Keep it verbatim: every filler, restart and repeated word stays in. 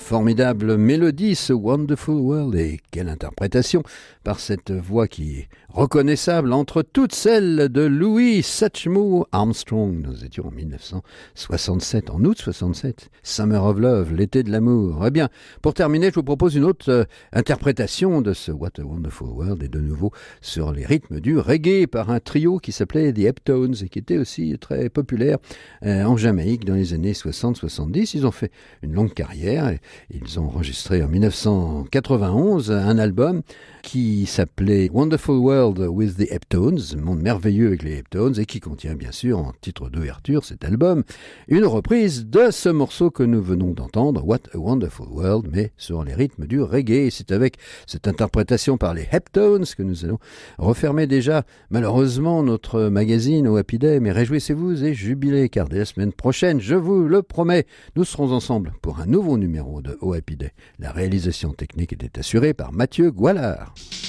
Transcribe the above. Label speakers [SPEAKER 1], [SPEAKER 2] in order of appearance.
[SPEAKER 1] formidable mélodie, ce Wonderful World, et quelle interprétation par cette voix qui est reconnaissable entre toutes celles de Louis Satchmo Armstrong. Nous étions en dix-neuf cent soixante-sept, en août soixante-sept, Summer of Love, l'été de l'amour. Eh bien, pour terminer, je vous propose une autre euh, interprétation de ce What a Wonderful World, et de nouveau sur les rythmes du reggae par un trio qui s'appelait The Heptones et qui était aussi très populaire euh, en Jamaïque dans les années soixante soixante-dix. Ils ont fait une longue carrière et ils ont enregistré en dix-neuf cent quatre-vingt-onze un album qui s'appelait Wonderful World with the Heptones, monde merveilleux avec les Heptones, et qui contient bien sûr en titre d'ouverture cet album une reprise de ce morceau que nous venons d'entendre, What a Wonderful World, mais sur les rythmes du reggae. Et c'est avec cette interprétation par les Heptones que nous allons refermer déjà malheureusement notre magazine au Happy Day, mais réjouissez-vous et jubilez, car dès la semaine prochaine, je vous le promets, nous serons ensemble pour un nouveau numéro de O Happy Day. La réalisation technique était assurée par Mathieu Goualard.